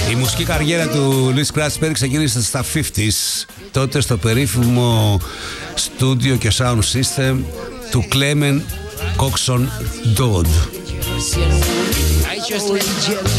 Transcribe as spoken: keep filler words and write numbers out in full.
Η μουσική καριέρα του Louis Kratzberg ξεκίνησε στα πενήντα, τότε στο περίφημο στούντιο και sound system του Clement Coxon Dodd.